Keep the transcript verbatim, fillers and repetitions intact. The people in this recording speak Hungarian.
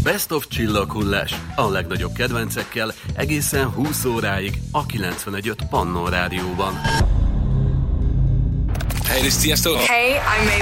Best of Csillaghullás, a legnagyobb kedvencekkel egészen húsz óráig a kilencvenegy öt Pannon Rádióban. Hey, this is Tiesto. Hey, I'm Maven.